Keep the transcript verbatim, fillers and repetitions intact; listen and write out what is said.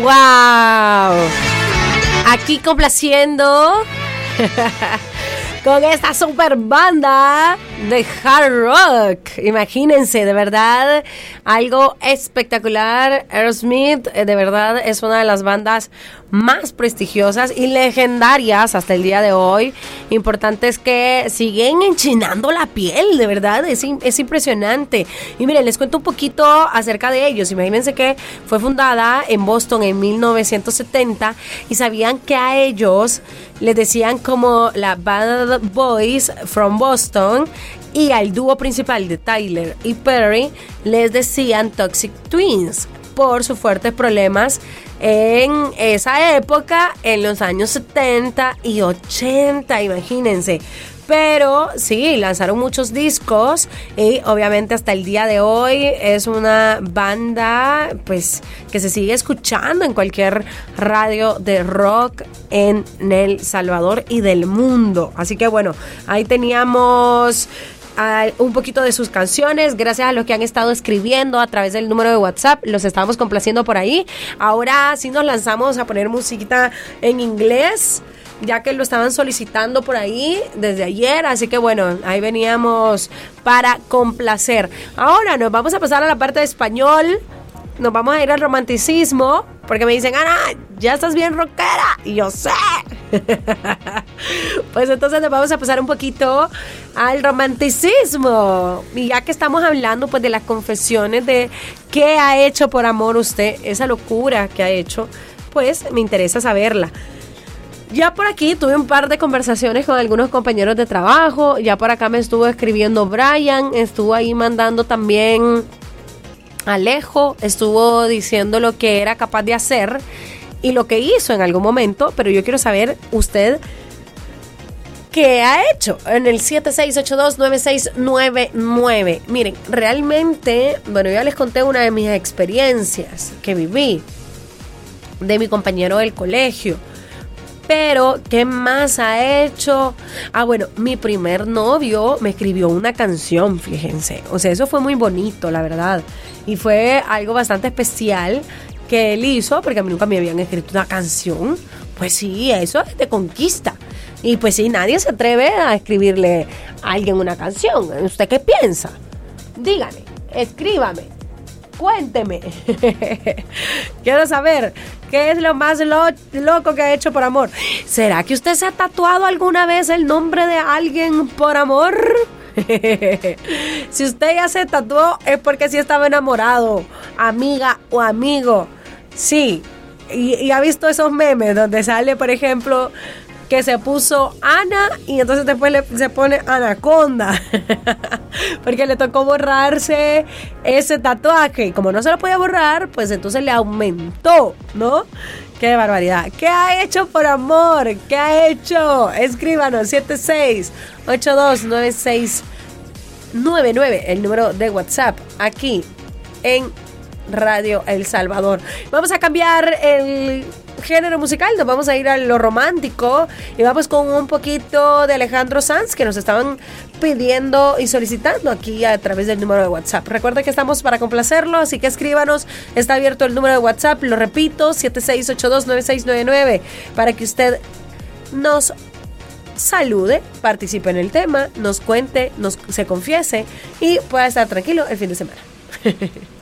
¡Wow! Aquí complaciendo con esta super banda de hard rock. Imagínense, de verdad, algo espectacular. Aerosmith, de verdad, es una de las bandas más prestigiosas y legendarias hasta el día de hoy. Importante es que siguen enchinando la piel, de verdad, es, es impresionante. Y miren, les cuento un poquito acerca de ellos. Imagínense que fue fundada en Boston en mil novecientos setenta y sabían que a ellos les decían como la Bad Boys from Boston, y al dúo principal de Tyler y Perry les decían Toxic Twins por sus fuertes problemas en esa época, en los años setenta y ochenta, imagínense. Pero sí, lanzaron muchos discos y obviamente hasta el día de hoy es una banda pues que se sigue escuchando en cualquier radio de rock en El Salvador y del mundo. Así que bueno, ahí teníamos Uh, un poquito de sus canciones, gracias a los que han estado escribiendo a través del número de WhatsApp, los estábamos complaciendo por ahí. Ahora sí nos lanzamos a poner musiquita en inglés, ya que lo estaban solicitando por ahí desde ayer, así que bueno, ahí veníamos para complacer. Ahora nos vamos a pasar a la parte de español, nos vamos a ir al romanticismo, porque me dicen, Ana, ya estás bien rockera, y yo sé. Pues entonces nos vamos a pasar un poquito al romanticismo, y ya que estamos hablando pues de las confesiones de qué ha hecho por amor usted, esa locura que ha hecho, pues me interesa saberla. Ya por aquí tuve un par de conversaciones con algunos compañeros de trabajo, ya por acá me estuvo escribiendo Brian, estuvo ahí mandando también Alejo, estuvo diciendo lo que era capaz de hacer y lo que hizo en algún momento, pero yo quiero saber usted qué ha hecho en el siete seis ocho dos nueve seis nueve nueve. Miren, realmente, bueno, ya les conté una de mis experiencias que viví de mi compañero del colegio. Pero, ¿qué más ha hecho? Ah, bueno, mi primer novio me escribió una canción, fíjense. O sea, eso fue muy bonito, la verdad. Y fue algo bastante especial que él hizo, porque a mí nunca me habían escrito una canción. Pues sí, eso es de conquista. Y pues sí, nadie se atreve a escribirle a alguien una canción. ¿Usted qué piensa? Dígame, escríbame. Cuénteme. Quiero saber qué es lo más lo- loco que ha hecho por amor. ¿Será que usted se ha tatuado alguna vez el nombre de alguien por amor? Si usted ya se tatuó es porque sí estaba enamorado, amiga o amigo. Sí. Y, y ha visto esos memes donde sale, por ejemplo, que se puso Ana y entonces después le, se pone Anaconda porque le tocó borrarse ese tatuaje y como no se lo podía borrar, pues entonces le aumentó, ¿no? ¡Qué barbaridad! ¿Qué ha hecho por amor? ¿Qué ha hecho? Escríbanos siete seis ocho dos nueve seis nueve nueve, el número de WhatsApp aquí en Radio El Salvador. Vamos a cambiar el género musical, nos vamos a ir a lo romántico y vamos con un poquito de Alejandro Sanz que nos estaban pidiendo y solicitando aquí a través del número de WhatsApp. Recuerden que estamos para complacerlo, así que escríbanos, está abierto el número de WhatsApp, lo repito, siete seis ocho dos nueve seis nueve nueve, para que usted nos salude, participe en el tema, nos cuente, nos se confiese y pueda estar tranquilo el fin de semana.